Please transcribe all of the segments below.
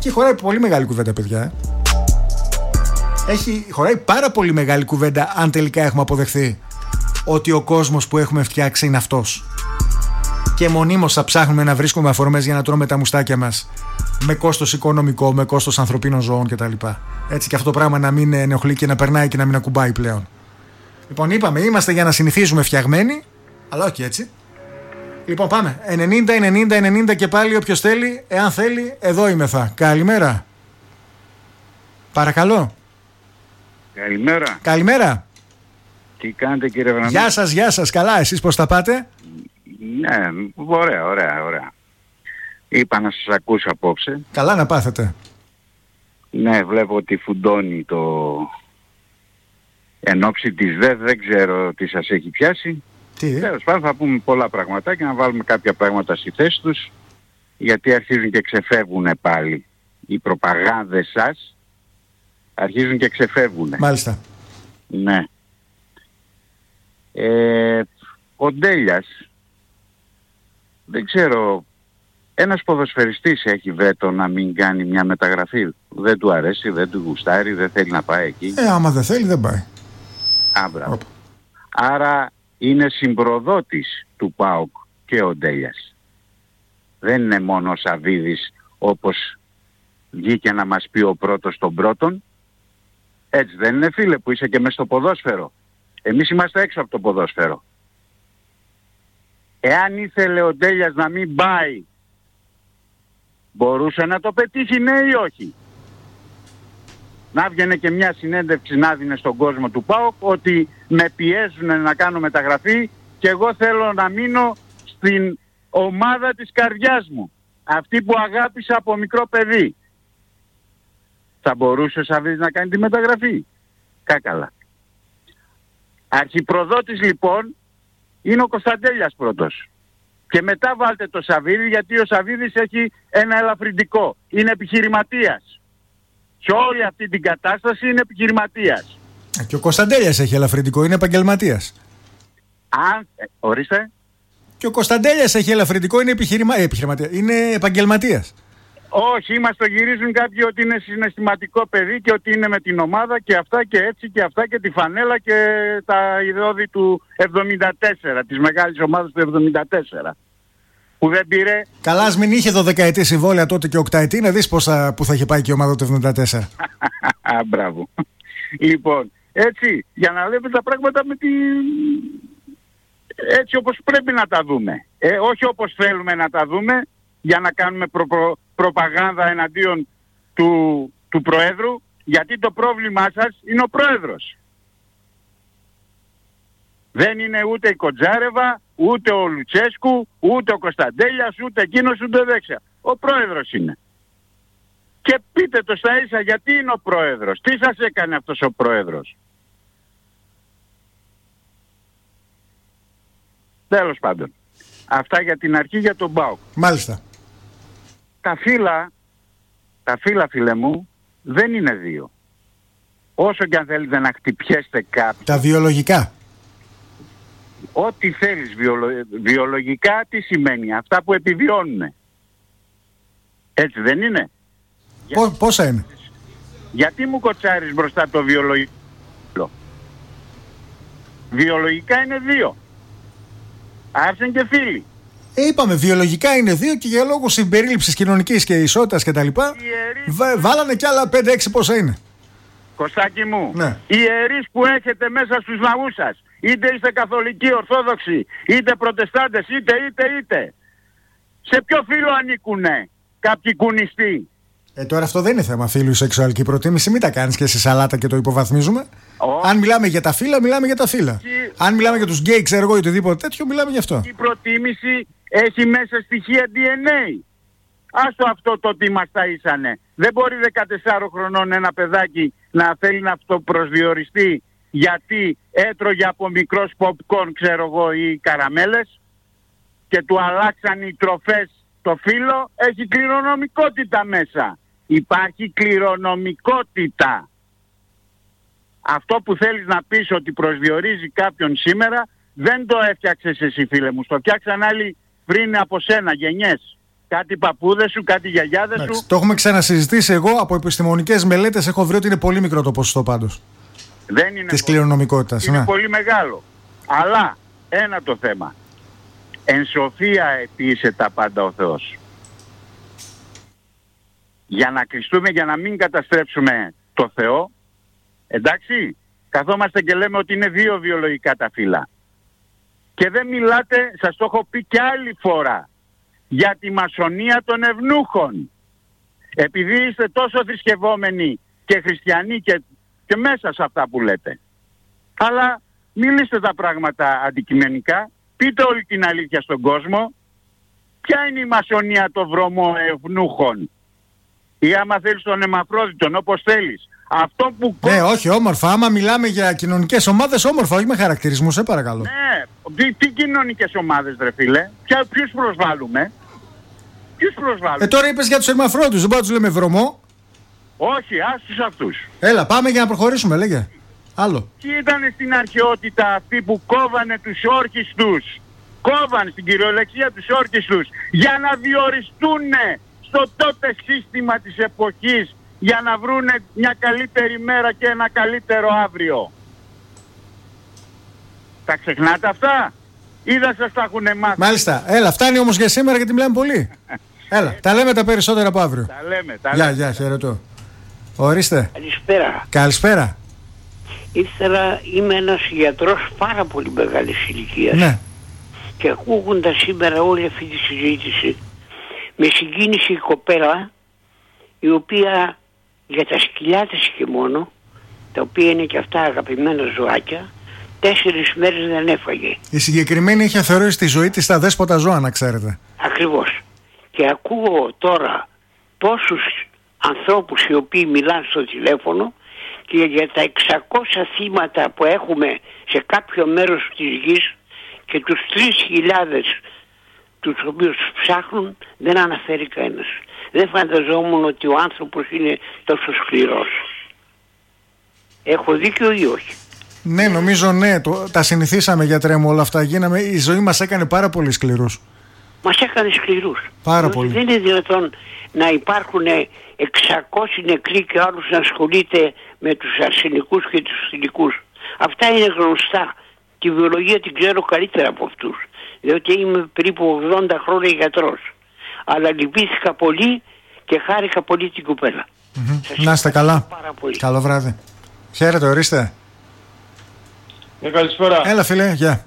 Εκεί χωράει πολύ μεγάλη κουβέντα, παιδιά. Χωράει πάρα πολύ μεγάλη κουβέντα αν τελικά έχουμε αποδεχθεί ότι ο κόσμος που έχουμε φτιάξει είναι αυτός. Και μονίμως θα ψάχνουμε να βρίσκουμε αφορμές για να τρώμε τα μουστάκια μας με κόστος οικονομικό, με κόστος ανθρωπίνων ζώων κτλ. Έτσι, και αυτό το πράγμα να μην ενοχλεί και να περνάει και να μην ακουμπάει πλέον. Λοιπόν, είπαμε, είμαστε για να συνηθίζουμε φτιαγμένοι, αλλά όχι έτσι. Λοιπόν, πάμε. 90 και πάλι όποιος θέλει, εάν θέλει, εδώ είμαι θα. Καλημέρα. Παρακαλώ. Καλημέρα. Καλημέρα. Τι κάνετε, κύριε Βρανίδη? Γεια σας. Καλά, εσείς πώς τα πάτε? Ναι, ωραία. Είπα να σας ακούσω απόψε. Καλά να πάθετε. Ναι, βλέπω ότι φουντώνει το... Εν ώψη της δεν ξέρω τι σας έχει πιάσει. Τι? Τέλος πάντων, θα πούμε πολλά πραγματάκια, να βάλουμε κάποια πράγματα στη θέση τους, γιατί αρχίζουν και ξεφεύγουν πάλι. Οι προπαγάνδες σας αρχίζουν και ξεφεύγουν. Μάλιστα. Ναι. Ο Ντέλιας, δεν ξέρω, ένας ποδοσφαιριστής έχει βέτο να μην κάνει μια μεταγραφή. Δεν του αρέσει, δεν του γουστάρει, δεν θέλει να πάει εκεί. Άμα δεν θέλει δεν πάει. Άμπρα. Άρα είναι συμπροδότης του ΠΑΟΚ και ο Ντέλιας. Δεν είναι μόνο ο Σαβίδης, όπως βγήκε να μας πει ο πρώτος των πρώτων. Έτσι δεν είναι, φίλε, που είσαι και μες στο ποδόσφαιρο? Εμείς είμαστε έξω από το ποδόσφαιρο. Εάν ήθελε ο Ντέλιας να μην πάει, μπορούσε να το πετύχει, ναι ή όχι? Να βγαινε και μια συνέντευξη να δίνε στον κόσμο του ΠΑΟΚ ότι με πιέζουν να κάνω μεταγραφή και εγώ θέλω να μείνω στην ομάδα της καρδιάς μου, αυτή που αγάπησα από μικρό παιδί. Θα μπορούσε ο Σαββίδης να κάνει τη μεταγραφή? Κάκαλα. Αρχιπροδότης λοιπόν είναι ο Κωνσταντέλιας πρώτος. Και μετά βάλτε το Σαββίδη, γιατί ο Σαββίδης έχει ένα ελαφρυντικό. Είναι επιχειρηματίας. Σε όλη αυτή την κατάσταση είναι επιχειρηματίας. Και ο Κωνσταντέλιας έχει ελαφρυντικό, είναι επαγγελματίας. Ορίστε. Και ο Κωνσταντέλιας έχει ελαφρυντικό, είναι επιχειρηματίας. Είναι επαγγελματίας. Όχι, μας το γυρίζουν κάποιοι ότι είναι συναισθηματικό παιδί και ότι είναι με την ομάδα και αυτά και έτσι και αυτά και τη φανέλα και τα ιδεώδη του 74, της μεγάλης ομάδας του 74. Που δεν πήρε... Καλά, ας μην είχε 12ετή συμβόλαια τότε και 8ετή, να δεις που θα είχε πάει και η ομάδα του 74. Μπράβο. Λοιπόν, έτσι, για να βλέπετε τα πράγματα με έτσι όπως πρέπει να τα δούμε. Όχι όπως θέλουμε να τα δούμε, για να κάνουμε προπαγάνδα εναντίον του Προέδρου, γιατί το πρόβλημά σας είναι ο Πρόεδρος. Δεν είναι ούτε η Κοντζάρεβα, ούτε ο Λουτσέσκου, ούτε ο Κωνσταντέλιας, ούτε εκείνος, ούτε δέξια. Ο Πρόεδρος είναι. Και πείτε το στα ίσα, γιατί είναι ο Πρόεδρος? Τι σας έκανε αυτός ο Πρόεδρος? Τέλος πάντων. Αυτά για την αρχή, για τον ΠΑΟΚ. Μάλιστα. Τα φύλλα, φίλε μου, δεν είναι δύο. Όσο και αν θέλετε να χτυπιέστε κάποιον. Τα βιολογικά. Ό,τι θέλεις βιολογικά, τι σημαίνει? Αυτά που επιβιώνουν. Έτσι δεν είναι? Πόσα είναι? Γιατί μου κοτσάρεις μπροστά το βιολογικό? Βιολογικά είναι δύο. Άρσεν και φίλοι. Είπαμε, βιολογικά είναι δύο και για λόγους συμπερίληψης κοινωνικής και ισότητας κτλ. Βάλανε κι άλλα 5-6 πόσα είναι. Κωστάκι μου, ναι. Οι ιερείς που έχετε μέσα στους ναούς σας, είτε είστε καθολικοί, ορθόδοξοι, είτε προτεστάντες, είτε. Σε ποιο φύλο ανήκουνε κάποιοι κουνιστοί? Τώρα αυτό δεν είναι θέμα φίλου η σεξουαλική προτίμηση, μην τα κάνεις και σε σαλάτα και το υποβαθμίζουμε. Αν μιλάμε για τα φύλλα, μιλάμε για τα φύλλα. Αν μιλάμε για τους γκέι, ξέρω εγώ, ή οτιδήποτε τέτοιο, μιλάμε γι' αυτό. Η προτίμηση έχει μέσα στοιχεία DNA. Άστο αυτό το τι μας τα ήσανε. Δεν μπορεί 14 χρονών ένα παιδάκι να θέλει να αυτοπροσδιοριστεί γιατί έτρωγε από μικρός popcorn, ξέρω εγώ, ή καραμέλες και του αλλάξαν οι τροφές το φύλο. Έχει κληρονομικότητα μέσα. Υπάρχει κληρονομικότητα. Αυτό που θέλεις να πεις ότι προσδιορίζει κάποιον σήμερα δεν το έφτιαξες εσύ, φίλε μου. Στο φτιάξαν άλλοι πριν από σένα, γενιές. Κάτι παππούδες σου, κάτι γιαγιάδες σου. Το έχουμε ξανασυζητήσει. Εγώ από επιστημονικές μελέτες έχω βρει ότι είναι πολύ μικρό το ποσοστό πάντως. Δεν είναι της κληρονομικότητας. Είναι πολύ μεγάλο. Αλλά ένα το θέμα. Εν σοφία επίησε τα πάντα ο Θεός. Για να κλειστούμε, για να μην καταστρέψουμε το Θεό, εντάξει, καθόμαστε και λέμε ότι είναι 2 βιολογικά τα φύλλα. Και δεν μιλάτε, σας το έχω πει και άλλη φορά, για τη μασονία των ευνούχων. Επειδή είστε τόσο θρησκευόμενοι και χριστιανοί και μέσα σε αυτά που λέτε. Αλλά μιλήστε τα πράγματα αντικειμενικά, πείτε όλη την αλήθεια στον κόσμο. Ποια είναι η μασονία των βρωμοευνούχων? Ή άμα θέλεις των εμαφρόδιτων, όπως θέλεις. Αυτό που... όχι, όμορφα. Άμα μιλάμε για κοινωνικές ομάδες, όμορφα, όχι με χαρακτηρισμούς, σε παρακαλώ. Ναι, τι κοινωνικές ομάδες, ρε φίλε? Ποιους προσβάλλουμε? Τώρα είπες για τους εμαφρόδιτους, δεν μπορούμε να τους λέμε βρωμό. Όχι, άστους αυτούς. Έλα, πάμε για να προχωρήσουμε, λέγε. Άλλο. Ποιοι ήταν στην αρχαιότητα αυτοί που κόβανε τους όρκιστους? Κόβαν στην κυριολεξία τους όρκιστους για να διοριστούνε στο τότε σύστημα της εποχής, για να βρούνε μια καλύτερη μέρα και ένα καλύτερο αύριο. Τα ξεχνάτε αυτά? Ή δεν σας τα έχουνε μάθει? Μάλιστα. Έλα, φτάνει όμως για σήμερα γιατί μιλάμε πολύ. Έλα, τα λέμε τα περισσότερα από αύριο. Τα λέμε. Γεια, χαιρετώ. Ορίστε. Καλησπέρα. Ύστερα είμαι ένας γιατρός πάρα πολύ μεγάλης ηλικίας. Ναι. Και ακούγοντας σήμερα όλη αυτή τη συζήτηση, με συγκίνησε η κοπέλα, η οποία για τα σκυλιά της και μόνο, τα οποία είναι και αυτά αγαπημένα ζωάκια, 4 μέρες δεν έφαγε. Η συγκεκριμένη είχε αφαιρώσει τη ζωή της στα δέσποτα ζώα, να ξέρετε. Ακριβώς. Και ακούω τώρα τόσους ανθρώπους οι οποίοι μιλάνε στο τηλέφωνο και για τα 600 θύματα που έχουμε σε κάποιο μέρος της γης και τους 3.000 τους οποίους ψάχνουν, δεν αναφέρει κανένας. Δεν φανταζόμουν ότι ο άνθρωπος είναι τόσο σκληρός. Έχω δίκιο ή όχι? Ναι, νομίζω ναι. Τα συνηθίσαμε, γιατρέ μου, όλα αυτά. Η ζωή μας έκανε πάρα πολύ σκληρούς. Μας έκανε σκληρούς. Πάρα πολύ. Δεν είναι δυνατόν να υπάρχουν 600 νεκροί και άλλους να ασχολείται με τους αρσενικούς και τους θηλυκούς. Αυτά είναι γνωστά. Τη βιολογία την ξέρω καλύτερα από αυτούς. Διότι είμαι περίπου 80 χρόνια γιατρός. Αλλά λυπήθηκα πολύ και χάρηκα πολύ την κοπέλα. Να είστε καλά. Καλό βράδυ. Χαίρετε, ορίστε. Καλησπέρα. Έλα φίλε, γεια.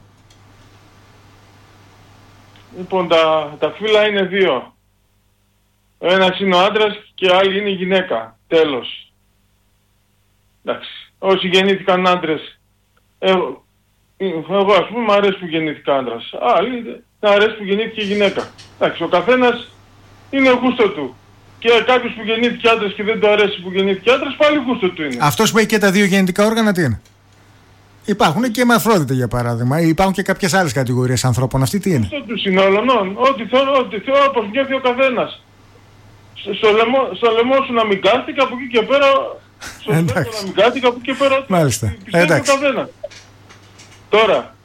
Λοιπόν, τα φύλλα είναι 2. Ένας είναι ο άντρας και άλλη είναι η γυναίκα. Τέλος. Εντάξει. Όσοι γεννήθηκαν άντρες, εγώ ας πούμε μου αρέσει που γεννήθηκα άντρας. Άλλοι να αρέσει που γεννήθηκε γυναίκα. Εντάξει, ο καθένας είναι γούστο του. Και κάποιος που γεννήθηκε άντρας και δεν του αρέσει που γεννήθηκε άντρας, πάλι γούστο του είναι. Αυτός που έχει και τα 2 γεννητικά όργανα τι είναι? Υπάρχουν και εμαφρόδιτοι για παράδειγμα. Υπάρχουν και κάποιες άλλες κατηγορίες ανθρώπων. Αυτοί τι είναι? Αυτό τους είναι όλων. Ό,τι θέλω όπως νιώθει ο καθένας. Στο λαιμό σου να μην κάθεται, από εκεί και πέρα. Στο λαιμό να μην κάθεται, από εκεί και πέρα. Μάλιστα. Εντάξει. Ο καθένας. Τώρα,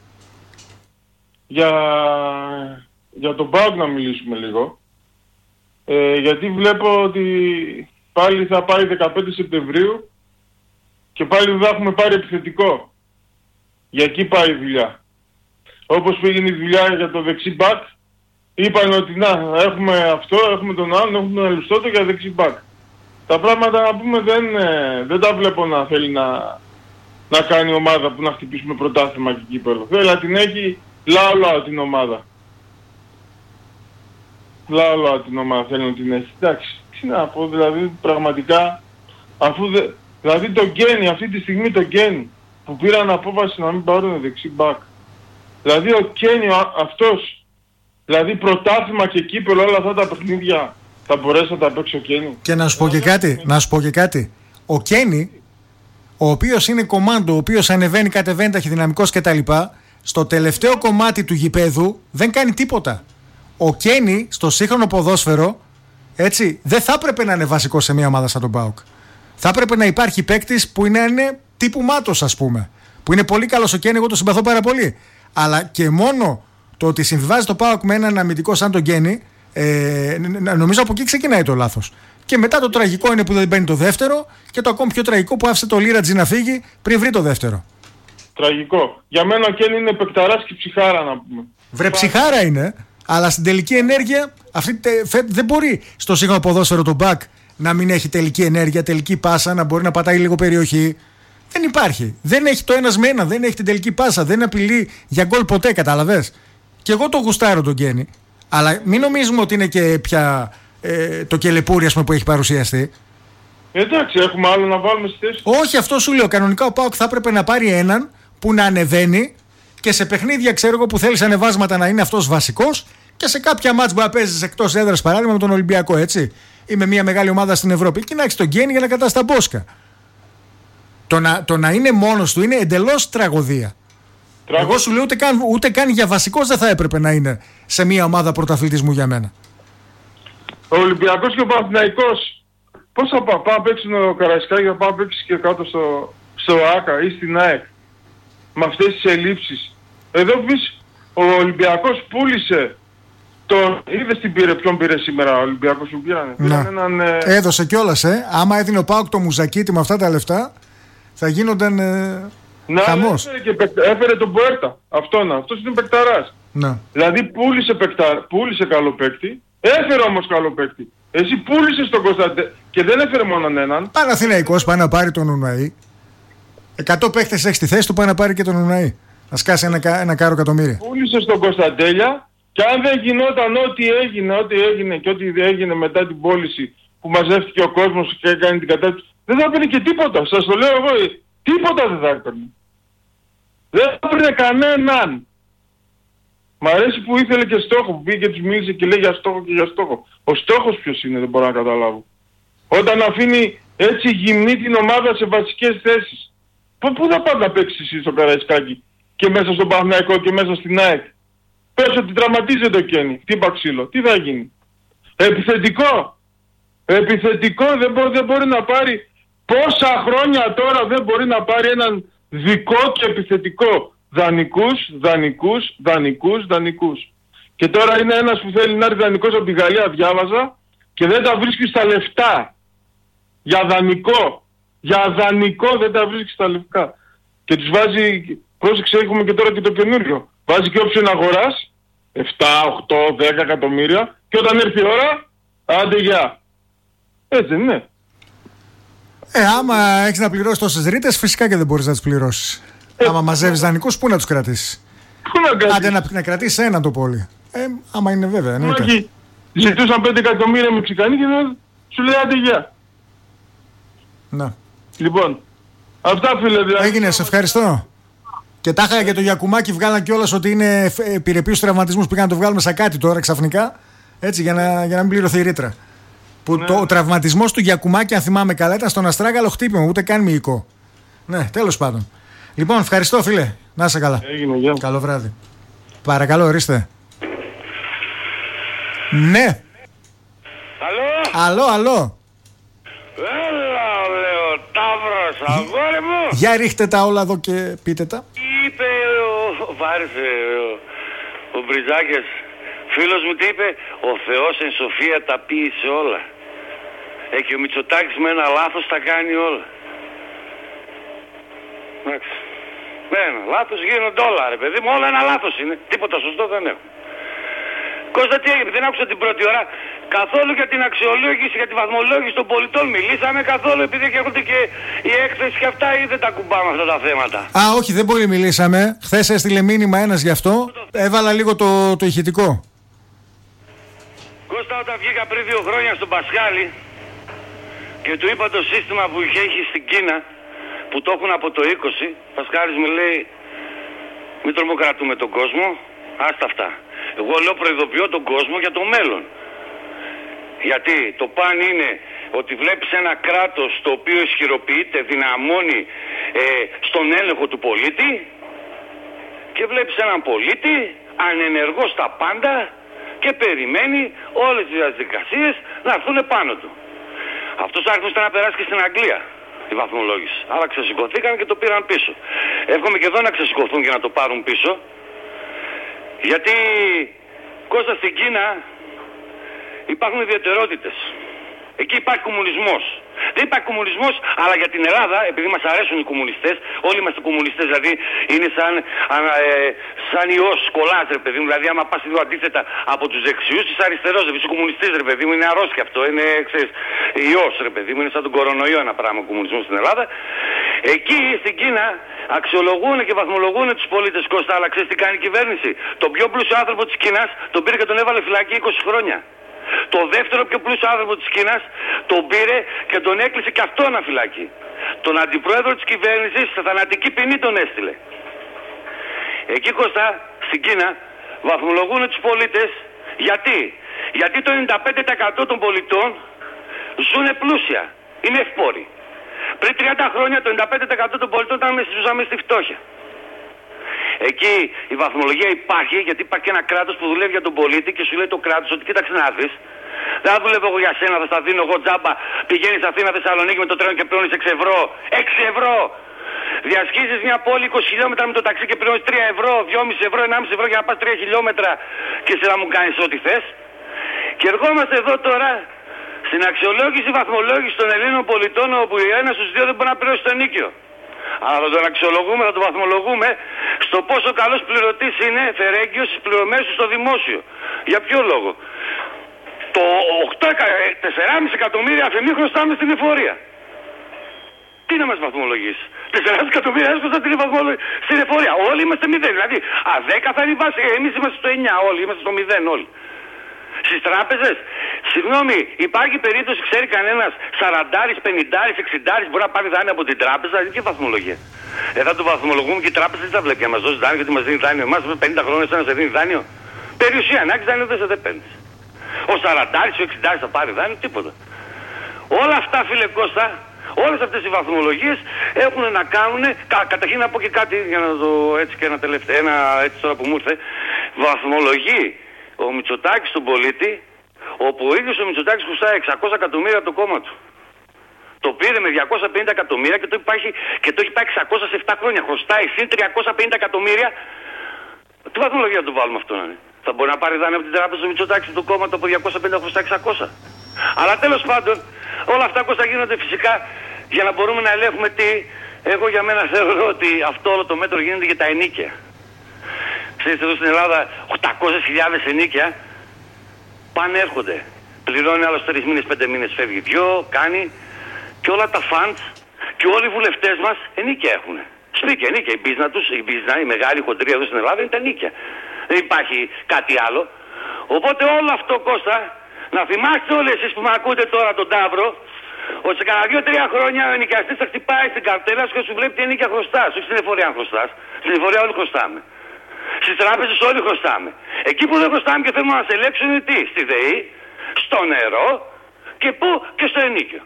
για τον ΠΑΟΚ να μιλήσουμε λίγο. Γιατί βλέπω ότι πάλι θα πάει 15 Σεπτεμβρίου και πάλι θα έχουμε πάρει επιθετικό. Για εκεί πάει η δουλειά. Όπως πήγαινε η δουλειά για το δεξί μπακ, είπαν ότι να, έχουμε αυτό, έχουμε τον άλλον, έχουμε τον Αλουστότο για δεξί μπακ. Τα πράγματα να πούμε δεν τα βλέπω να θέλει να κάνει ομάδα που να χτυπήσουμε πρωτάθλημα και κύπελλο. Θέλει να την έχει λαό την ομάδα. Λαό την ομάδα θέλει να την έχει. Εντάξει, τι να πω, δηλαδή πραγματικά, δηλαδή το Γκένι, αυτή τη στιγμή το Γκένι, που πήραν απόφαση να μην πάρουν δεξί μπακ. Δηλαδή ο Κένι αυτός, δηλαδή πρωτάθλημα και κύπελλο, όλα αυτά τα παιχνίδια θα μπορέσει να τα παίξει ο Κένι. Και να σου πω και κάτι, Ο Κένι, ο οποίος είναι κομάντο, ο οποίος ανεβαίνει, κατεβαίνει ταχυδυναμικός κτλ., στο τελευταίο κομμάτι του γηπέδου δεν κάνει τίποτα. Ο Κένι στο σύγχρονο ποδόσφαιρο, έτσι, δεν θα έπρεπε να είναι βασικό σε μια ομάδα σαν τον ΠΑΟΚ. Θα έπρεπε να υπάρχει παίκτης που είναι τύπου Μάτος, ας πούμε. Που είναι πολύ καλός ο Κένι, εγώ το συμπαθώ πάρα πολύ. Αλλά και μόνο το ότι συμβιβάζει το ΠΑΟΚ με έναν αμυντικό σαν τον Κένι Νομίζω από εκεί ξεκινάει το λάθος. Και μετά το τραγικό είναι που δεν μπαίνει το δεύτερο, και το ακόμη πιο τραγικό που άφησε το Λίρατζι να φύγει πριν βρει το δεύτερο. Τραγικό. Για μένα ο Κέν είναι παικταράς και ψυχάρα, να πούμε. Βρε, ψυχάρα είναι, αλλά στην τελική ενέργεια δεν μπορεί στο σύγχρονο ποδόσφαιρο το μπακ να μην έχει τελική ενέργεια, τελική πάσα, να μπορεί να πατάει λίγο περιοχή. Δεν υπάρχει. Δεν έχει το ένας με ένα, δεν έχει την τελική πάσα, δεν απειλεί για γκολ ποτέ, κατάλαβες. Και εγώ το γουστάρω τον Κένι. Αλλά μην νομίζουμε ότι είναι και πια το κελεπούρι, ας πούμε, που έχει παρουσιαστεί. Εντάξει, έχουμε άλλο να βάλουμε στη θέση. Όχι, αυτό σου λέω. Κανονικά ο ΠΑΟΚ θα έπρεπε να πάρει έναν που να ανεβαίνει και σε παιχνίδια, ξέρω εγώ, που θέλει ανεβάσματα να είναι αυτός βασικός, και σε κάποια μάτς που να παίζεις εκτός έδρας, παράδειγμα με τον Ολυμπιακό, έτσι, ή με μια μεγάλη ομάδα στην Ευρώπη, και να έχεις τον Γκένι για να κατάς τα μπόσκα. Το να είναι μόνος του είναι εντελώς τραγωδία. Εγώ σου λέω ούτε καν για βασικός δεν θα έπρεπε να είναι σε μια ομάδα πρωταθλητισμού για μένα. Ο Ολυμπιακός και ο Παναθηναϊκός, πώς θα πάει να παίξουν ο Καραϊσκάκη, θα πάει να παίξει και κάτω στο ΆΚΑ ή στην ΑΕΚ με αυτές τις ελλείψεις. Εδώ πεις ο Ολυμπιακός πούλησε είδες ποιον πήρε σήμερα ο Ολυμπιακός που πήρανε. Έδωσε κιόλας, άμα έδινε ο ΠΑΟΚ το Μουζακίτη με αυτά τα λεφτά, θα γίνονταν χαμός. Έφερε τον Μποέρτα. Αυτός είναι παικταράς. Ναι. Δηλαδή πούλησε καλό παίκτη, έφερε όμως καλό παίκτη. Εσύ πούλησες τον Κωνσταντέ και δεν έφερε μόνον έναν. Παναθηναϊκός πάει να πάρει τον Ουναή. 100 παίκτες έχει στη θέση του, πάει να πάρει και τον Ουναή. Να σκάσει ένα κάρο εκατομμύρια. Πούλησες τον Κωνσταντέλια, και αν δεν γινόταν ό,τι έγινε και ό,τι έγινε μετά την πώληση που μαζεύτηκε ο κόσμος και έκανε την κατάσταση, δεν θα έπαιρνε και τίποτα. Σας το λέω εγώ, τίποτα δεν θα έπαιρνε. Δεν θα έπαιρνε κανέναν. Μ' αρέσει που ήθελε και στόχο, που πήγε και τους μίλησε και λέει για στόχο και για στόχο. Ο στόχος ποιος είναι, δεν μπορώ να καταλάβω. Όταν αφήνει έτσι γυμνή την ομάδα σε βασικές θέσεις. Πού θα πάει να παίξεις εσύ στο Καραϊσκάκι και μέσα στον Παναθηναϊκό και μέσα στην ΑΕΚ? Πες ότι τραυματίζεται ο Κένι. Τι ξύλο, τι θα γίνει? Επιθετικό δεν μπορεί να πάρει. Πόσα χρόνια τώρα δεν μπορεί να πάρει έναν δικό και επιθετικό? Δανεικούς. Και τώρα είναι ένας που θέλει να έρθει δανεικός από τη Γαλλία, διάβαζα, και δεν τα βρίσκει στα λεφτά. Για δανεικό δεν τα βρίσκει στα λεφτά. Και τους βάζει, πρόσεξε, έχουμε και τώρα και το καινούριο. Βάζει και όψιον αγοράς, 7, 8, 10 εκατομμύρια, και όταν έρθει η ώρα, άντε γεια. Έτσι δεν είναι? Άμα έχεις να πληρώσεις τόσες ρήτες, φυσικά και δεν μπορείς να τις πληρώσεις. Άμα μαζεύεις δανεικούς, πού να τους κρατήσεις? Άντε να κρατήσεις έναν το πόλι. Άμα είναι βέβαια. Όχι. Ζητούσαν 5 εκατομμύρια Μεξικανοί και δεν σου λέει άντε γεια. Να. Λοιπόν, αυτά φίλε δηλαδή. Έγινε, σε ευχαριστώ. Και τάχα για το Γιακουμάκι βγάλαν κιόλας ότι είναι επιρρεπεί στους τραυματισμούς. Πήγαν να το βγάλουμε σαν κάτι τώρα ξαφνικά. Έτσι, για να μην πληρωθεί η ρήτρα. Που ναι. Ο τραυματισμός του Γιακουμάκι, αν θυμάμαι καλά, ήταν στον αστράγαλο χτύπημα, ούτε καν μυϊκό. Ναι, τέλος πάντων. Λοιπόν, ευχαριστώ φίλε. Να είσαι καλά. Έγινε, γεια. Καλό βράδυ. Παρακαλώ, ορίστε. Ναι. Αλό. Έλα, λέω, Ταύρος, αγόρι μου. Για ρίχτε τα όλα εδώ και πείτε τα. Είπε ο Μπριζάκης, φίλος μου, τι είπε? Ο Θεός εν σοφία τα ποίησε όλα. Και ο Μητσοτάκης με ένα λάθος τα κάνει όλα. Εντάξει. Με ένα λάθος γίνονται όλα, ρε παιδί μου, όλα ένα λάθος είναι. Τίποτα σωστό δεν έχω. Κώστα, τι έγινε? Δεν άκουσα την πρώτη ώρα καθόλου για την αξιολόγηση, για τη βαθμολόγηση των πολιτών. Μιλήσαμε καθόλου, επειδή έρχονται και η έκθεση και αυτά, ή δεν τα κουμπάμε αυτά τα θέματα? Όχι, δεν πολύ μιλήσαμε. Χθες έστειλε μήνυμα ένας γι' αυτό. Έβαλα λίγο το ηχητικό. Κώστα, όταν βγήκα πριν 2 χρόνια στον Πασχάλη και του είπα το σύστημα που έχει στην Κίνα, που το έχουν από το 20, Πασχάλης μου λέει, μην τρομοκρατούμε τον κόσμο, άστα αυτά. Εγώ λέω, προειδοποιώ τον κόσμο για το μέλλον. Γιατί το παν είναι ότι βλέπεις ένα κράτος το οποίο ισχυροποιείται, δυναμώνει στον έλεγχο του πολίτη, και βλέπεις έναν πολίτη ανενεργό στα πάντα και περιμένει όλες τις διαδικασίες να έρθουν πάνω του. Αυτός άρχισε να περάσει και στην Αγγλία η βαθμολόγηση. Άρα ξεσηκωθήκαν και το πήραν πίσω. Εύχομαι και εδώ να ξεσηκωθούν και να το πάρουν πίσω. Γιατί, Κώστα, στην Κίνα υπάρχουν ιδιαιτερότητες. Εκεί υπάρχει κομμουνισμός. Δεν υπάρχει κομμουνισμός, αλλά για την Ελλάδα, επειδή μας αρέσουν οι κομμουνιστές, όλοι είμαστε κομμουνιστές, δηλαδή είναι σαν ιός κολλάς, ρε παιδί μου. Δηλαδή, άμα πας λίγο αντίθετα από τους δεξιούς, είσαι αριστερός, είσαι κομμουνιστής, ρε παιδί μου, είναι αρρώστια αυτό. Είναι, ξέρεις, ιός, ρε παιδί μου, είναι σαν τον κορονοϊό ένα πράγμα ο κομμουνισμός στην Ελλάδα. Εκεί στην Κίνα αξιολογούν και βαθμολογούν τους πολίτες, Κώστα, αλλά ξέρεις τι κάνει η κυβέρνηση? Τον πιο πλούσιο άνθρωπο της Κίνας τον πήρε και τον έβαλε φυλακή 20 χρόνια. Το δεύτερο πιο πλούσιο άνθρωπο της Κίνας τον πήρε και τον έκλεισε και αυτό ένα φυλάκι. Τον αντιπρόεδρο της κυβέρνησης σε θανατική ποινή τον έστειλε. Εκεί, Κώστα, στην Κίνα βαθμολογούν τους πολίτες. Γιατί το 95% των πολιτών ζουν πλούσια. Είναι ευπόροι. Πριν 30 χρόνια το 95% των πολιτών ζούσαμε στη φτώχεια. Εκεί η βαθμολογία υπάρχει, γιατί υπάρχει και ένα κράτος που δουλεύει για τον πολίτη και σου λέει το κράτος ότι κοίταξε να δεις. Δεν θα δουλεύω εγώ για σένα, θα στα δίνω εγώ τζάμπα. Πηγαίνεις Αθήνα, Θεσσαλονίκη με το τρένο και πληρώνεις 6 ευρώ. 6 ευρώ! Διασχίζεις μια πόλη 20 χιλιόμετρα με το ταξί και πληρώνεις 3 ευρώ, 2,5 ευρώ, 1,5 ευρώ για να πας 3 χιλιόμετρα και εσύ να μου κάνεις ό,τι θες. Και ερχόμαστε εδώ τώρα στην αξιολόγηση βαθμολόγηση των Ελλήνων πολιτών, όπου ένας στους δύο δεν μπορεί να πληρώσει το ενοίκιο. Αλλά θα τον αξιολογούμε, θα τον βαθμολογούμε στο πόσο καλός πληρωτής είναι φερέγγιος στις πληρωμές του στο δημόσιο. Για ποιο λόγο? Το 4,5 εκατομμύρια αφημί χρωστάμε στην εφορία. Τι να μας βαθμολογήσει? 4,5 εκατομμύρια έσχοστα στην εφορία. Όλοι είμαστε 0. Δηλαδή, 10 θα είναι η βάση. Εμείς είμαστε στο 9 όλοι. Είμαστε στο 0 όλοι. Στις τράπεζες, συγγνώμη, υπάρχει περίπτωση, ξέρει κανένας 40, 50, 60 μπορεί να πάρει δάνειο από την τράπεζα? Είναι και βαθμολογία. Θα το βαθμολογούμε και η τράπεζα δεν θα βλέπει να μας δώσει δάνειο, γιατί μας δίνει δάνειο. Εμάς 50 χρόνια σαν να σε δίνει δάνειο. Περιουσία, ανάγκη δάνειο δεν παίρνεις. Ο 40, ο 60 θα πάρει δάνειο, τίποτα. Όλα αυτά, φίλε Κώστα, όλες αυτές οι βαθμολογίες έχουν να κάνουν. Καταρχήν να πω και κάτι για να το έτσι και ένα τελευταίο, έτσι τώρα που μου ήρθε. Βαθμολογεί ο Μητσοτάκης στον πολίτη, όπου ο ίδιος ο Μητσοτάκης χρωστάει 600 εκατομμύρια από το κόμμα του. Το πήρε με 250 εκατομμύρια και το έχει πάει 600 σε 7 χρόνια. Χρωστάει συν 350 εκατομμύρια. Τι βαθμολογία να το βάλουμε αυτό να είναι? Θα μπορεί να πάρει δάνειο από την τράπεζα του Μητσοτάκη το κόμμα του από 250 χρωστάει 600. Αλλά τέλος πάντων όλα αυτά, Κώστα, γίνονται φυσικά για να μπορούμε να ελέγχουμε τι. Εγώ για μένα θεωρώ ότι αυτό όλο το μέτρο γίνεται για τα ενίκαια. Ξέρετε, εδώ στην Ελλάδα 800.000 ενίκια πάνε έρχονται. Πληρώνει άλλος 3 μήνες, 5 μήνες φεύγει 2, κάνει. Και όλα τα φαντ και όλοι οι βουλευτές μας ενίκια έχουν. Σπίτια, ενίκια. Η μπίζνα, η μεγάλη χοντρία εδώ στην Ελλάδα είναι τα ενίκια. Δεν υπάρχει κάτι άλλο. Οπότε όλο αυτό, Κώστα, να θυμάστε όλοι εσείς που με ακούτε τώρα τον Ταύρο, ότι σε κανένα 2-3 χρόνια ο ενοικιαστής θα χτυπάει στην καρτέλα σου και σου βλέπει τι ενίκια χρωστάς. Όχι στην εφορία αν χρωστάς. Στην εφορία όλοι χρωστάμε. Στις τράπεζες όλοι χρωστάμε. Εκεί που δεν χρωστάμε και θέλουμε να μας ελέγξουν είναι τι? Στη ΔΕΗ, στο νερό και πού? Και στο ενίκιο.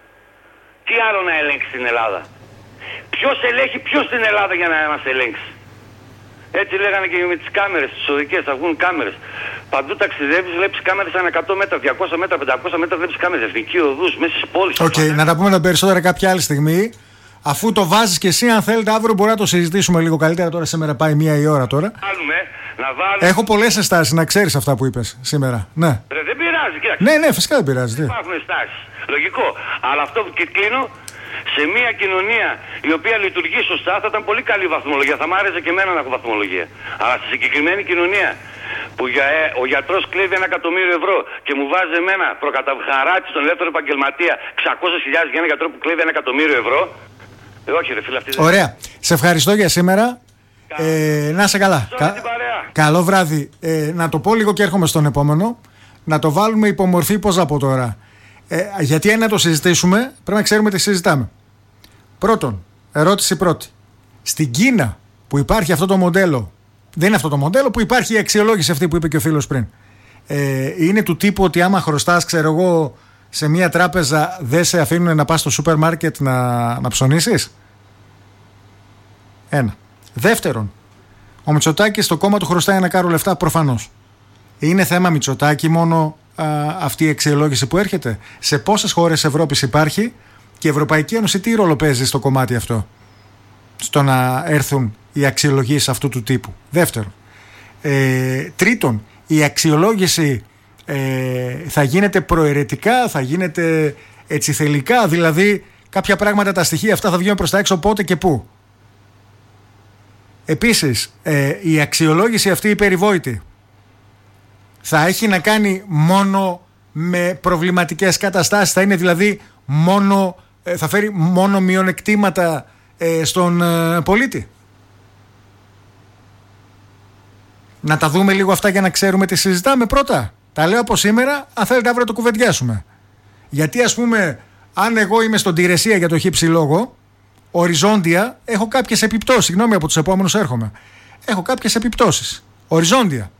Τι άλλο να ελέγξει στην Ελλάδα? Ποιος ελέγχει ποιος στην Ελλάδα για να μας ελέγξει? Έτσι λέγανε και με τις κάμερες, τις οδικές, θα βγουν κάμερες. Παντού ταξιδεύεις, βλέπεις κάμερες ανά 100 μέτρα, 200 μέτρα, 500 μέτρα, βλέπεις κάμερες, εθνικοί οδούς, μέσα στις πόλεις. Οκ, να τα πούμε τα περισσότερα κάποια άλλη στιγμή. Αφού το βάζεις και εσύ, αν θέλετε, αύριο μπορεί να το συζητήσουμε λίγο καλύτερα. Τώρα σήμερα πάει 1 η ώρα τώρα. Έχω πολλές ενστάσεις, να ξέρεις αυτά που είπες σήμερα. Ναι. Δεν πειράζει, κοίταξε. Ναι, φυσικά δεν πειράζει. Υπάρχουν ενστάσεις. Λογικό. Αλλά αυτό που και κλείνω, σε μια κοινωνία η οποία λειτουργεί σωστά θα ήταν πολύ καλή βαθμολογία. Θα μ' άρεσε και εμένα να έχω βαθμολογία. Αλλά στη συγκεκριμένη κοινωνία που ο γιατρός κλέβει 1 εκατομμύριο ευρώ και μου βάζει εμένα προκαταβχαράτη στον ελεύθερο επαγγελματία 600.000 για ένα γιατρό που κλέβει 1 εκατομμύριο ευρώ. Όχι, ρε φίλε, αυτή δεν... Ωραία. Σε ευχαριστώ για σήμερα. Να είσαι καλά. Καλό βράδυ. Να το πω λίγο και έρχομαι στον επόμενο. Να το βάλουμε υπομορφή, πώς να πω τώρα. Γιατί αν να το συζητήσουμε, πρέπει να ξέρουμε τι συζητάμε. Πρώτον, ερώτηση πρώτη. Στην Κίνα που υπάρχει αυτό το μοντέλο, δεν είναι αυτό το μοντέλο που υπάρχει η αξιολόγηση αυτή που είπε και ο φίλος πριν. Είναι του τύπου ότι άμα χρωστάς, ξέρω εγώ, σε μια τράπεζα δεν σε αφήνουν να πας στο σούπερ μάρκετ να ψωνίσεις. Ένα. Δεύτερον, ο Μητσοτάκης στο κόμμα του χρωστάει ένα κάρο λεφτά προφανώς. Είναι θέμα Μητσοτάκη μόνο αυτή η αξιολόγηση που έρχεται? Σε πόσες χώρες Ευρώπης υπάρχει και η Ευρωπαϊκή Ένωση τι ρόλο παίζει στο κομμάτι αυτό, στο να έρθουν οι αξιολογήσεις αυτού του τύπου? Δεύτερον. Τρίτον, η αξιολόγηση θα γίνεται προαιρετικά, θα γίνεται έτσι θελικά, δηλαδή κάποια πράγματα, τα στοιχεία αυτά θα βγαίνουν προς τα έξω πότε και πού. Επίσης, η αξιολόγηση αυτή η περιβόητη θα έχει να κάνει μόνο με προβληματικές καταστάσεις, θα είναι δηλαδή μόνο, θα φέρει μόνο μειονεκτήματα στον πολίτη. Να τα δούμε λίγο αυτά για να ξέρουμε τι συζητάμε πρώτα. Τα λέω από σήμερα, αν θέλετε αύριο το κουβεντιάσουμε. Γιατί ας πούμε, αν εγώ είμαι στον Τηρεσία για το χύψη λόγο, οριζόντια έχω κάποιες επιπτώσεις. Συγγνώμη, από τους επόμενους έρχομαι. Έχω κάποιες επιπτώσεις. Οριζόντια.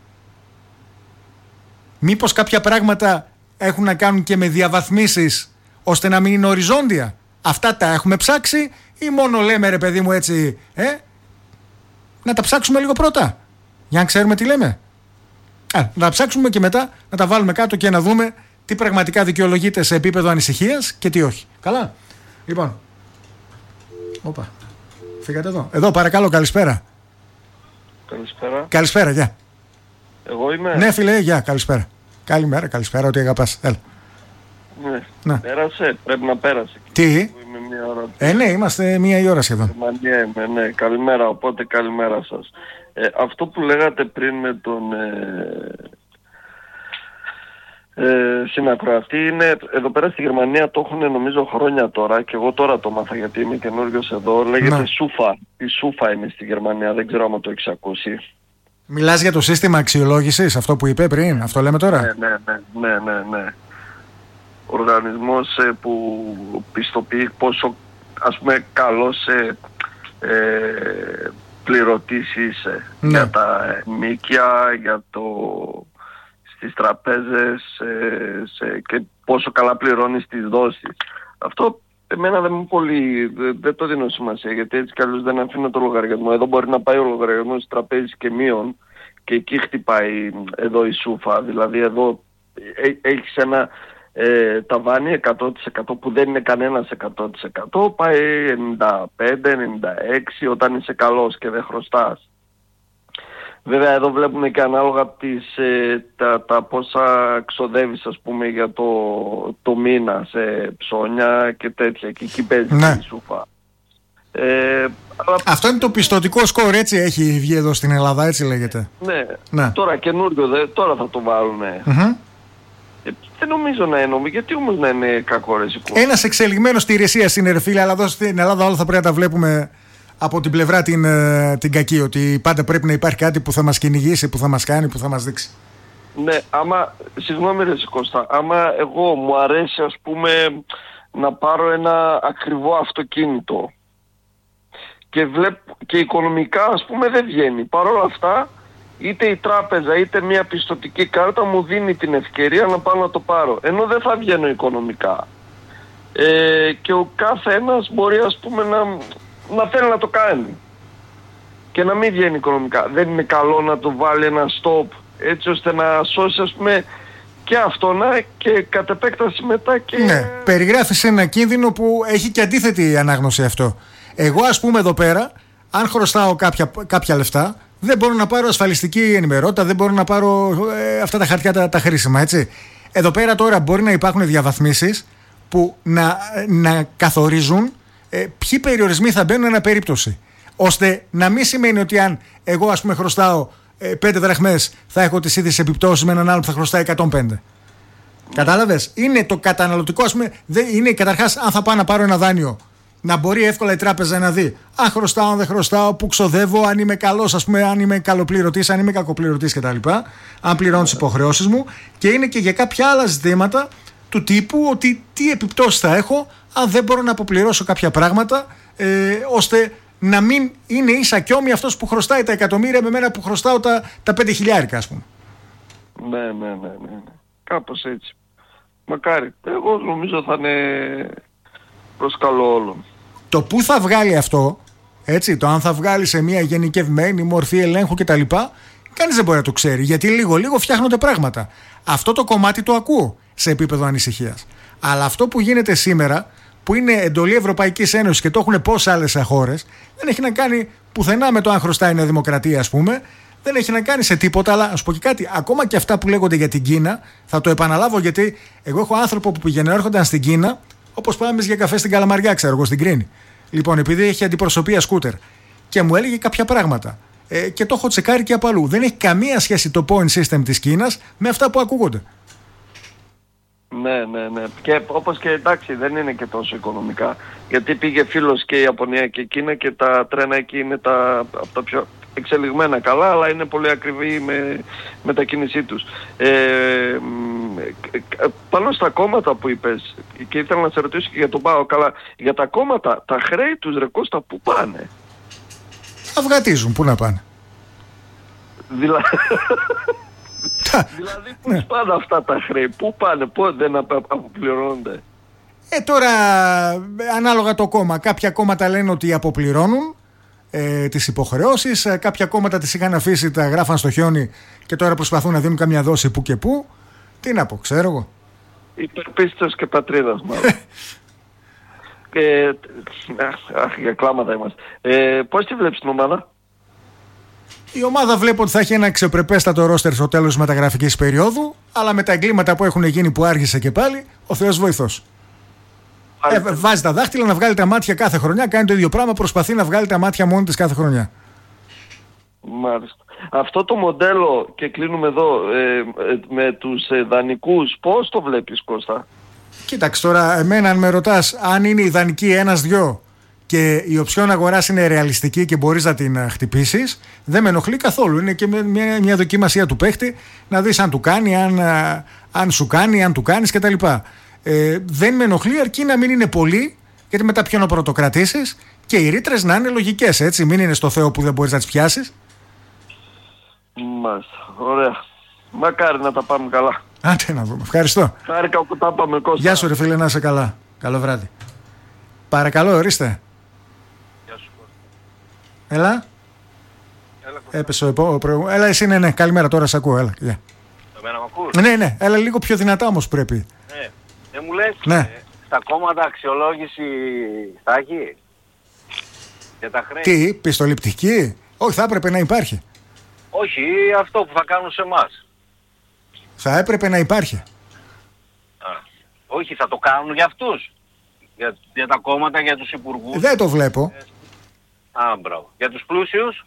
Μήπως κάποια πράγματα έχουν να κάνουν και με διαβαθμίσεις ώστε να μην είναι οριζόντια? Αυτά τα έχουμε ψάξει ή μόνο λέμε, ρε παιδί μου, έτσι, να τα ψάξουμε λίγο πρώτα για να ξέρουμε τι λέμε. Να τα ψάξουμε και μετά να τα βάλουμε κάτω και να δούμε τι πραγματικά δικαιολογείται σε επίπεδο ανησυχίας και τι όχι. Καλά. Λοιπόν. Όπα. Φύγατε εδώ. Εδώ, παρακαλώ, καλησπέρα. Καλησπέρα. Καλησπέρα, γεια. Εγώ είμαι. Ναι, φίλε, γεια, καλησπέρα. Καλημέρα, καλησπέρα, ό,τι αγαπάς. Έλα. Ναι. Πέρασε, πρέπει να πέρασε. Τι? Είμαι μία ώρα. Ναι, είμαστε μία η ώρα σχεδόν. Γερμανία είμαι, ναι. Καλημέρα, οπότε καλημέρα σας. Αυτό που λέγατε πριν με τον συνακροατή είναι, εδώ πέρα στη Γερμανία το έχουν νομίζω χρόνια τώρα και εγώ τώρα το μάθα γιατί είμαι καινούριος εδώ, λέγεται Σούφα. Η Σούφα είναι στη Γερμανία, δεν ξέρω αν το έχεις ακούσει. Μιλάς για το σύστημα αξιολόγησης, αυτό που είπε πριν, αυτό λέμε τώρα? Ναι. Οργανισμός που πιστοποιεί πόσο, ας πούμε, καλός πληρωτής είσαι για τα νίκια, για στις τραπέζες και πόσο καλά πληρώνεις τις δόσεις. Αυτό εμένα δεν το δίνω σημασία, γιατί έτσι κι αλλιώς δεν αφήνω το λογαριασμό. Εδώ μπορεί να πάει ο λογαριασμός στις τραπέζες και μείον και εκεί χτυπάει εδώ η Σούφα. Δηλαδή εδώ έχεις ένα ταβάνι 100% που δεν είναι κανένας 100%, πάει 95-96 όταν είσαι καλός και δεν χρωστάς. Βέβαια εδώ βλέπουμε και ανάλογα τα πόσα ξοδεύεις, ας πούμε, για το μήνα σε ψώνια και τέτοια, και εκεί παίζει η Σούφα. Αυτό είναι το πιστωτικό σκορ, έτσι έχει βγει εδώ στην Ελλάδα, έτσι λέγεται. Ναι. Τώρα καινούριο, τώρα θα το βάλουμε. Δεν νομίζω να είναι, γιατί όμως να είναι κακό ρεσικό. Ένας εξελιγμένος Τηρεσίας είναι, ρε φίλε, αλλά εδώ στην Ελλάδα όλα θα πρέπει να τα βλέπουμε από την πλευρά την κακή, ότι πάντα πρέπει να υπάρχει κάτι που θα μας κυνηγήσει, που θα μας κάνει, που θα μας δείξει. Ναι, συγγνώμη ρε Κώστα, άμα εγώ μου αρέσει, ας πούμε, να πάρω ένα ακριβό αυτοκίνητο και οικονομικά, ας πούμε, δεν βγαίνει. Παρ' όλα αυτά, είτε η τράπεζα είτε μια πιστωτική κάρτα μου δίνει την ευκαιρία να πάω να το πάρω, ενώ δεν θα βγαίνω οικονομικά. Και ο κάθε ένας μπορεί, ας πούμε, να θέλει να το κάνει και να μην βγαίνει οικονομικά. Δεν είναι καλό να το βάλει ένα stop, έτσι ώστε να σώσει, ας πούμε, και αυτόνα και κατ' επέκταση μετά και... Ναι, περιγράφεις ένα κίνδυνο που έχει και αντίθετη ανάγνωση αυτό. Εγώ, ας πούμε, εδώ πέρα, αν χρωστάω κάποια λεφτά, δεν μπορώ να πάρω ασφαλιστική ενημερότητα, δεν μπορώ να πάρω αυτά τα χαρτιά τα χρήσιμα, έτσι. Εδώ πέρα τώρα μπορεί να υπάρχουν διαβαθμίσεις που να καθορίζουν ποιοι περιορισμοί θα μπαίνουν ένα περίπτωση. Ώστε να μην σημαίνει ότι αν εγώ, ας πούμε, χρωστάω 5 δραχμές, θα έχω τις ίδιες επιπτώσεις με έναν άλλο που θα χρωστάει 105. Κατάλαβες? Είναι το καταναλωτικό, ας πούμε, είναι καταρχάς αν θα πάω να πάρω ένα δάνειο, να μπορεί εύκολα η τράπεζα να δει αν χρωστάω, αν δεν χρωστάω, που ξοδεύω, αν είμαι καλός, ας πούμε, αν είμαι καλοπληρωτής, αν είμαι κακοπληρωτής κτλ. Αν πληρώνω τις υποχρεώσεις μου, και είναι και για κάποια άλλα ζητήματα του τύπου ότι τι επιπτώσεις θα έχω αν δεν μπορώ να αποπληρώσω κάποια πράγματα, ώστε να μην είναι ίσα κι όμοια αυτός που χρωστάει τα εκατομμύρια με μένα που χρωστάω τα 5.000, ας πούμε. Ναι. Κάπως έτσι. Μακάρι. Εγώ νομίζω θα είναι προς καλό όλων. Το που θα βγάλει αυτό, έτσι, το αν θα βγάλει σε μια γενικευμένη μορφή ελέγχου κτλ., κανείς δεν μπορεί να το ξέρει, γιατί λίγο φτιάχνονται πράγματα. Αυτό το κομμάτι το ακούω σε επίπεδο ανησυχίας. Αλλά αυτό που γίνεται σήμερα, που είναι εντολή Ευρωπαϊκής Ένωσης και το έχουν πόσες άλλες χώρες, δεν έχει να κάνει πουθενά με το αν χρωστάει η Νέα Δημοκρατία, ας πούμε. Δεν έχει να κάνει σε τίποτα, αλλά να σου πω και κάτι. Ακόμα και αυτά που λέγονται για την Κίνα, θα το επαναλάβω γιατί εγώ έχω άνθρωπο που έρχονταν στην Κίνα, όπως πάμε για καφέ στην Καλαμαριά, ξέρω εγώ, στην Κρίνη. Λοιπόν, επειδή έχει αντιπροσωπεία σκούτερ και μου έλεγε κάποια πράγματα. Και το έχω τσεκάρει και από αλλού. Δεν έχει καμία σχέση το point system της Κίνας με αυτά που ακούγονται. Ναι. Και όπως και εντάξει, δεν είναι και τόσο οικονομικά. Γιατί πήγε φίλος και η Ιαπωνία και η Κίνα και τα τρένα εκεί είναι από τα πιο εξελιγμένα καλά, αλλά είναι πολύ ακριβή με μετακίνησή τους. Πάνω στα κόμματα που είπες, και ήθελα να σε ρωτήσω και για τον ΠΑΟΚ, καλά, για τα κόμματα, τα χρέη τους, ρε Κώστα, πού πάνε? Αυγατίζουν, πού να πάνε? Δηλαδή πού πάνε αυτά τα χρέη, πού πάνε, πότε δεν αποπληρώνονται? Τώρα ανάλογα το κόμμα. Κάποια κόμματα λένε ότι αποπληρώνουν τις υποχρεώσεις, κάποια κόμματα τις είχαν αφήσει, τα γράφαν στο χιόνι και τώρα προσπαθούν να δίνουν καμιά δόση που και που. Τι να πω, ξέρω εγώ. Υπερπίστος και πατρίδας μάλλον. Για κλάματα είμαστε. Πώς τη βλέπεις την ομάδα? Η ομάδα βλέπω ότι θα έχει ένα αξιοπρεπέστατο ρόστερ στο τέλος της μεταγραφικής περίοδου, αλλά με τα εγκλήματα που έχουν γίνει που άργησε και πάλι, ο Θεός βοηθός. Βάζει τα δάχτυλα να βγάλει τα μάτια κάθε χρονιά, κάνει το ίδιο πράγμα, προσπαθεί να βγάλει τα μάτια μόνη της κάθε χρονιά. Μάλιστα. Αυτό το μοντέλο, και κλείνουμε εδώ, με τους δανεικούς, πώς το βλέπεις, Κώστα? Κοίταξε τώρα, εμένα αν με ρωτάς αν είναι ιδανική 1-2 και η οψιόν αγοράς είναι ρεαλιστική και μπορείς να την χτυπήσεις, δεν με ενοχλεί καθόλου. Είναι και μια δοκιμασία του παίχτη να δεις αν του κάνει, αν σου κάνει, αν του κάνεις κτλ. Δεν με ενοχλεί αρκεί να μην είναι πολύ, γιατί μετά ποιο να πρωτοκρατήσεις, και οι ρήτρες να είναι λογικές, έτσι, μην είναι στο Θεό που δεν μπορείς να τις πιάσεις. Μάλιστα, ωραία. Μακάρι να τα πάμε καλά. Άντε να δούμε, ευχαριστώ. Χάρηκα που τα πάμε, Κώστα. Γεια σου ρε φίλε, να είσαι καλά. Καλό βράδυ. Παρακαλώ, ορίστε. Γεια σου, Κώστα. Έλα. Έπεσε ο προηγούμενος. Έλα εσύ, ναι, καλημέρα, τώρα σε ακούω, έλα. Yeah. Εμένα μ' ακούς? Ναι, έλα λίγο πιο δυνατά όμως πρέπει. Ναι. Δεν μου λες, ναι. Στα κόμματα αξιολόγηση θα έχει για τα χρέη? Τι, πιστοληπτική? Όχι, θα έπρεπε να υπάρχει. Όχι, αυτό που θα κάνουν σε εμάς. Θα έπρεπε να υπάρχει. Όχι, θα το κάνουν για αυτούς. Για τα κόμματα, για τους υπουργούς. Δεν το βλέπω. Μπράβο. Για τους πλούσιους.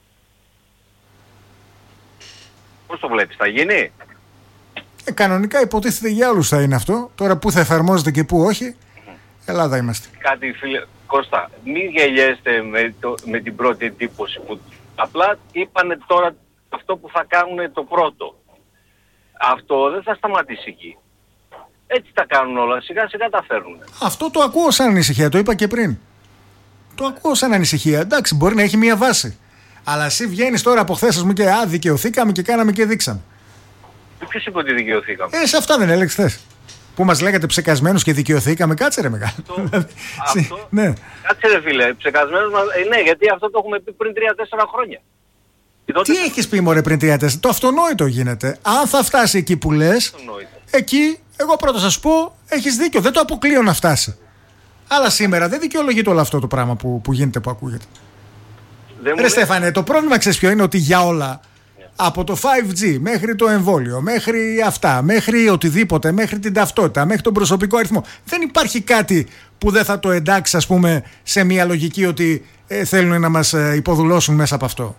Πώς το βλέπεις, θα γίνει? Κανονικά υποτίθεται για όλους θα είναι αυτό. Τώρα που θα εφαρμόζεται και που όχι. Ελλάδα είμαστε. Κάτι φίλε, Κώστα, μην γελιέστε με την πρώτη εντύπωση που απλά είπανε τώρα αυτό που θα κάνουν το πρώτο. Αυτό δεν θα σταματήσει εκεί. Έτσι τα κάνουν όλα, σιγά σιγά τα φέρνουν. Αυτό το ακούω σαν ανησυχία, το είπα και πριν. Το ακούω σαν ανησυχία. Εντάξει, μπορεί να έχει μία βάση. Αλλά εσύ βγαίνεις τώρα από χθες μου και δικαιωθήκαμε και κάναμε και δείξαμε. Ποιος είπε ότι δικαιωθήκαμε? Σε αυτά δεν έλεγες χθες? Που μας λέγατε ψεκασμένους και δικαιωθήκαμε. Κάτσε ρε μεγάλο. Αυτό, ναι. Κάτσε ρε φίλε, ψεκασμένους ναι, γιατί αυτό το έχουμε πει πριν 3-4 χρόνια. Τι έχεις πει μωρέ πριν 3-4? Το αυτονόητο γίνεται. Αν θα φτάσει εκεί που λες, εκεί εγώ πρώτα θα σου πω έχεις δίκιο, δεν το αποκλείω να φτάσει. Αλλά σήμερα δεν δικαιολογείται όλο αυτό το πράγμα που γίνεται, που ακούγεται. Ρε Στέφανε, το πρόβλημα ξέρεις ποιο είναι? Ότι για όλα, από το 5G μέχρι το εμβόλιο, μέχρι αυτά, μέχρι οτιδήποτε, μέχρι την ταυτότητα, μέχρι τον προσωπικό αριθμό, δεν υπάρχει κάτι που δεν θα το εντάξει, ας πούμε, σε μια λογική ότι θέλουν να μας υποδουλώσουν μέσα από αυτό.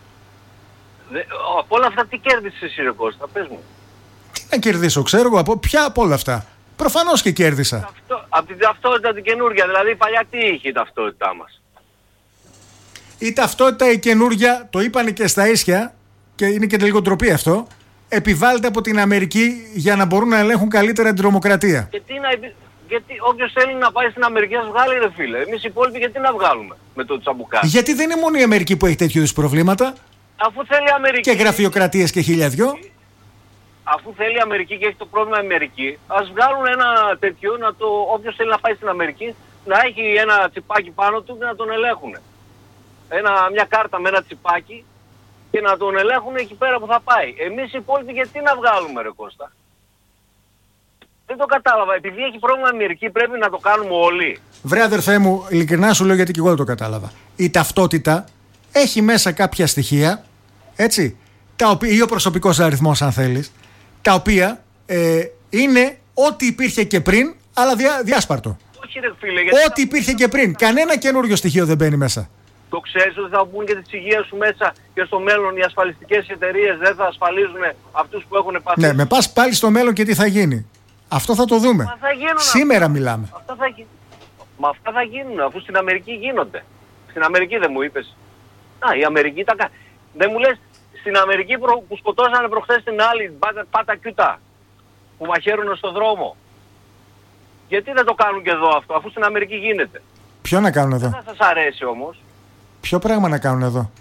Από όλα αυτά τι κέρδισες εσύ ρε Κώστα, πες μου? Τι να κερδίσω, ξέρω εγώ, από όλα αυτά? Προφανώς και κέρδισα. Από την ταυτότητα την καινούργια, δηλαδή παλιά τι είχε η ταυτότητά μας? Η ταυτότητα η καινούργια, το είπανε και στα ίσια, και είναι και λίγο ντροπή αυτό, επιβάλλεται από την Αμερική για να μπορούν να ελέγχουν καλύτερα την τρομοκρατία. Γιατί όποιος θέλει να πάει στην Αμερική ας βγάλει ρε φίλε. Εμείς οι υπόλοιποι γιατί να βγάλουμε με το τσαμπουκάκι? Γιατί δεν είναι μόνο η Αμερική που έχει τέτοιου είδους προβλήματα. Αφού θέλει η Αμερική. Και γραφειοκρατίες και χίλια δυο. Αφού θέλει η Αμερική και έχει το πρόβλημα η Αμερική, ας βγάλουν ένα τέτοιο, όποιος θέλει να πάει στην Αμερική, να έχει ένα τσιπάκι πάνω του και να τον ελέγχουν. Μια κάρτα με ένα τσιπάκι και να τον ελέγχουν εκεί πέρα που θα πάει. Εμείς οι υπόλοιποι γιατί να βγάλουμε ρε Κώστα? Δεν το κατάλαβα. Επειδή έχει πρόβλημα η Αμερική πρέπει να το κάνουμε όλοι. Βρε αδερφέ μου, ειλικρινά σου λέω γιατί και εγώ δεν το κατάλαβα. Η ταυτότητα έχει μέσα κάποια στοιχεία έτσι, ή ο προσωπικός αριθμός αν θέλεις, τα οποία είναι ό,τι υπήρχε και πριν, αλλά διάσπαρτο. Όχι ρε φίλε, ό,τι υπήρχε και πριν. Κανένα καινούριο στοιχείο δεν μπαίνει μέσα. Το ξέρεις ότι θα μπουν και της υγείας σου μέσα και στο μέλλον οι ασφαλιστικές εταιρείες δεν θα ασφαλίζουν αυτούς που έχουν πάθει. Ναι, με πας πάλι στο μέλλον και τι θα γίνει. Αυτό θα το δούμε. Μα θα γίνουν. Σήμερα μιλάμε. Μα αυτά θα γίνουν, αφού στην Αμερική γίνονται. Στην Αμερική δεν μου είπες. Η Αμερική τα κάνει. Δεν μου λες, στην Αμερική που σκοτώσανε προχθές την άλλη πάτα κιούτα, που μαχαίρουνε στον δρόμο. Γιατί δεν το κάνουν και εδώ αυτό, αφού στην Αμερική γίνεται. Ποιο να κάνουν εδώ? Δεν θα σας αρέσει όμως. Ποιο πράγμα να κάνουν εδώ?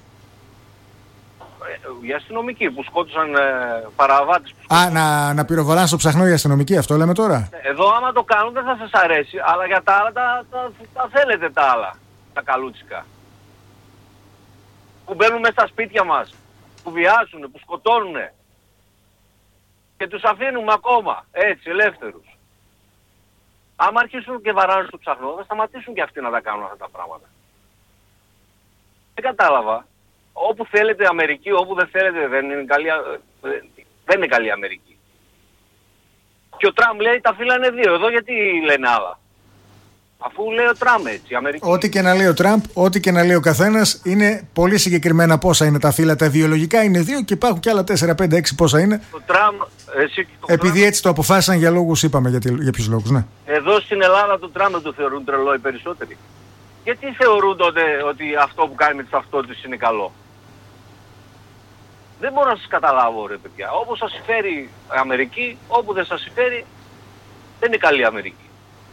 Οι αστυνομικοί που σκότωσαν παραβάτες. Να πυροβολάνε στο ψαχνό οι αστυνομικοί, αυτό λέμε τώρα. Εδώ άμα το κάνουν δεν θα σας αρέσει, αλλά για τα άλλα τα θέλετε τα άλλα, τα καλούτσικα. Που μπαίνουν μέσα στα σπίτια μας, που βιάζουν, που σκοτώνουν και τους αφήνουμε ακόμα έτσι ελεύθερους. Άμα αρχίσουν και βαράνουν στο ψαχνό θα σταματήσουν και αυτοί να τα κάνουν αυτά τα πράγματα. Δεν κατάλαβα. Όπου θέλετε Αμερική, όπου δεν θέλετε δεν είναι καλή Αμερική. Και ο Τραμπ λέει τα φύλλα είναι δύο. Εδώ γιατί λένε άλλα? Αφού λέει ο Τραμπ έτσι, Αμερική. Ό,τι και να λέει ο Τραμπ, ό,τι και να λέει ο καθένας, είναι πολύ συγκεκριμένα πόσα είναι τα φύλλα. Τα βιολογικά είναι δύο και υπάρχουν και άλλα 4, 5, 6 πόσα είναι. Το Τραμπ, επειδή έτσι το αποφάσισαν για λόγους, είπαμε για ποιους λόγους, ναι. Εδώ στην Ελλάδα το Τραμπ το θεωρούν τρελό οι περισσότεροι. Γιατί θεωρούν τότε ότι αυτό που κάνει με τις ταυτότητες είναι καλό? Δεν μπορώ να σας καταλάβω ρε παιδιά. Όπως σας συμφέρει η Αμερική, όπου δεν σας συμφέρει, δεν είναι καλή η Αμερική.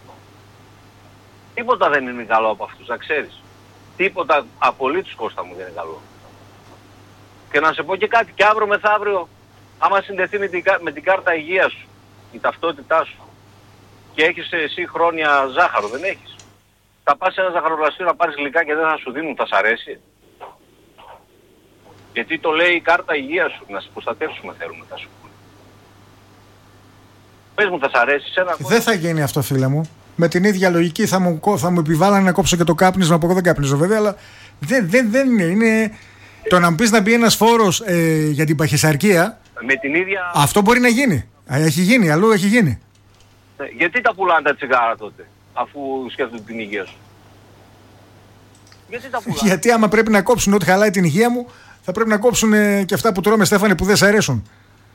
Τίποτα δεν είναι καλό από αυτούς, να ξέρεις. Τίποτα απολύτως, Κώστα μου, δεν είναι καλό. Και να σε πω και κάτι, και αύριο μεθαύριο, άμα συνδεθεί με την κάρτα υγείας σου, η ταυτότητά σου, και έχεις εσύ χρόνια ζάχαρο, δεν έχεις? Θα πας σε ένα ζαχαροπλαστείο να πάρεις γλυκά και δεν θα σου δίνουν, θα σ' αρέσει? Γιατί το λέει η κάρτα υγείας σου, να σε προστατεύσουμε θέλουμε, θα σου πούνε. Πες μου, θα σ' αρέσει σένα? Δεν θα γίνει αυτό, φίλε μου. Με την ίδια λογική θα μου επιβάλλανε να κόψω και το κάπνισμα, που εγώ δεν καπνίζω βέβαια, αλλά δεν είναι. Το να μου πεις να μπει ένας φόρος για την παχυσαρκία, με την ίδια... αυτό μπορεί να γίνει. Έχει γίνει, αλλού έχει γίνει. Γιατί τα πουλάνε τα τσιγάρα τότε, αφού σκέφτονται την υγεία σου? Γιατί τα πουλάνε? Γιατί άμα πρέπει να κόψουν ό,τι χαλάει την υγεία μου, θα πρέπει να κόψουν και αυτά που τρώμε, Στέφανε, που δεν σε αρέσουν.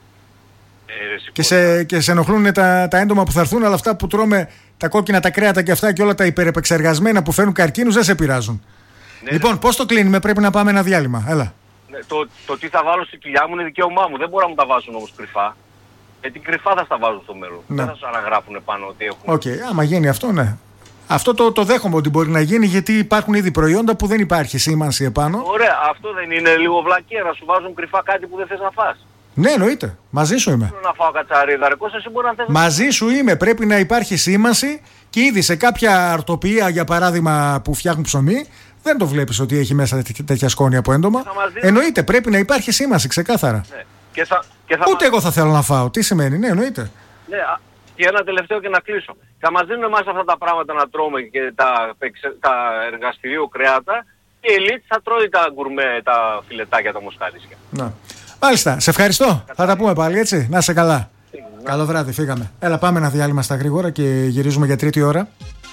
Και σε ενοχλούν τα έντομα που θα έρθουν, αλλά αυτά που τρώμε, τα κόκκινα, τα κρέατα και αυτά και όλα τα υπερεπεξεργασμένα που φέρνουν καρκίνους δεν σε πειράζουν. Ναι, λοιπόν, πώς το κλείνουμε? Πρέπει να πάμε ένα διάλειμμα. Έλα. Ναι, το τι θα βάλω στη κοιλιά μου είναι δικαίωμά μου. Δεν μπορώ να μου τα βάζουν όμως κρυφά. Γιατί κρυφά θα στα βάζουν στο μέλλον. Ναι. Δεν θα σου αναγράφουν πάνω ότι έχουν. Άμα γίνει αυτό, ναι. Αυτό το δέχομαι ότι μπορεί να γίνει, γιατί υπάρχουν ήδη προϊόντα που δεν υπάρχει σήμανση επάνω. Ωραία, αυτό δεν είναι λίγο βλακία να σου βάζουν κρυφά κάτι που δεν θες να φας? Ναι, εννοείται. Μαζί σου είμαι. Θέλω να φάω κατσαρίδα, ρε Κώστα, εσύ μπορεί να θες. Μαζί σου είμαι. Πρέπει να υπάρχει σήμανση και ήδη σε κάποια αρτοπία, για παράδειγμα, που φτιάχνουν ψωμί, δεν το βλέπεις ότι έχει μέσα τέτοια σκόνη από έντομα. Εννοείται, πρέπει να υπάρχει σήμανση, ξεκάθαρα. Ναι. Ούτε εγώ θα θέλω να φάω. Τι σημαίνει, ναι, εννοείται. Ναι, και ένα τελευταίο και να κλείσω. Θα μας δίνουν εμάς αυτά τα πράγματα να τρώμε και τα εργαστηρίου κρέατα, και η ελίτ θα τρώει τα γκουρμέ, τα φιλετάκια, τα μοσχαρίσια. Να. Μάλιστα, σε ευχαριστώ. Θα τα πούμε πάλι, έτσι. Να είσαι καλά. Καλό βράδυ, φύγαμε. Έλα, πάμε ένα διάλειμμα στα γρήγορα και γυρίζουμε για τρίτη ώρα.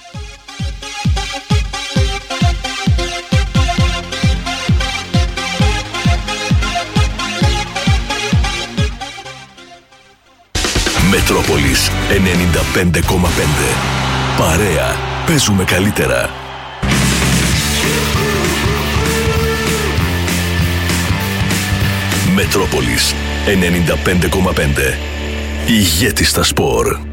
Μετρόπολης 95,5. Παρέα. Παίζουμε καλύτερα. Μετρόπολης 95,5. Ηγέτης στα σπορ.